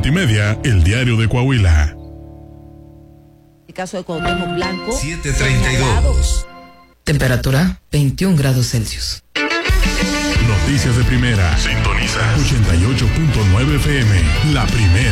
Multimedia, el diario de Coahuila. El caso de Cuauhtémoc Blanco. 7:32. Temperatura 21 grados Celsius. Noticias de primera. Sintoniza 88.9 FM. La primera.